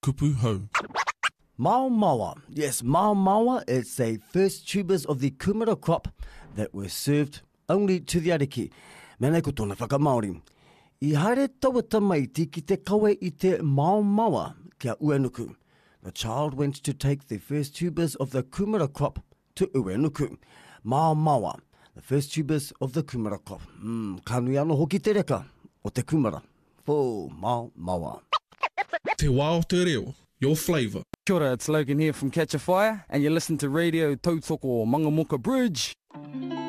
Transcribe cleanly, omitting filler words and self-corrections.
kupu hau. Mau Maua. Yes, Mau Maua is the first tubers of the kumara crop that were served only to the ariki. Mēnei ko tōna whakamaori. I haere taua tamaiti ki te kawe i te Mau Maua kia Uenuku. The child went to take the first tubers of the kumara crop to Uenuku. Mau Maua, the first tubers of the kumara crop. Kanui anō hoki te reka o te kumara. Fō Mau Maua. Te wā o te reo, your flavour. Kia ora, it's Logan here from Catch a Fire, and you listen to Radio Tautoko Mangamoka Bridge.